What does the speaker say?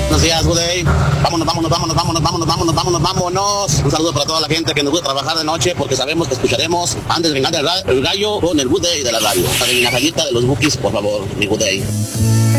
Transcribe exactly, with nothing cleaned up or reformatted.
Buenos días, Budey. Vámonos, vámonos, vámonos, vámonos, vámonos, vámonos, vámonos, vámonos. Un saludo para toda la gente que nos gusta trabajar de noche porque sabemos que escucharemos antes de vengar el, el gallo con el Budey de la radio. Para mi gallita de los Bukis, por favor, mi Budey.